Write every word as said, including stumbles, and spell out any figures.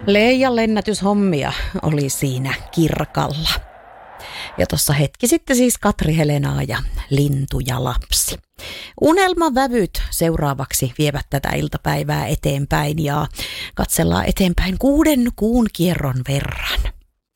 Leijan lennätyshommia oli siinä kirkalla. Ja tuossa hetki sitten siis Katri Helenaa ja Lintu ja lapsi. Unelmavävyt seuraavaksi vievät tätä iltapäivää eteenpäin ja katsellaan eteenpäin kuuden kuun kierron verran.